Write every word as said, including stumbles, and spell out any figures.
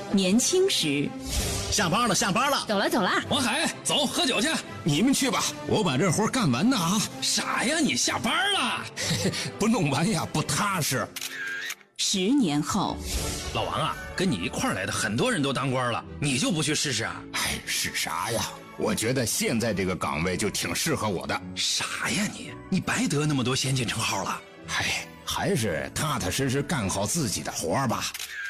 年轻时。 下班了，下班了， 走了走了。 王海，走，喝酒去。 你们去吧，我把这活干完呢啊！ 傻呀，你下班了， 不弄完呀不踏实。 十年后， 老王啊，跟你一块儿来的很多人都当官了，你就不去试试啊？ 哎，是啥呀？我觉得现在这个岗位就挺适合我的。 啥呀你？你白得那么多先进称号了。 哎，还是踏踏实实干好自己的活吧。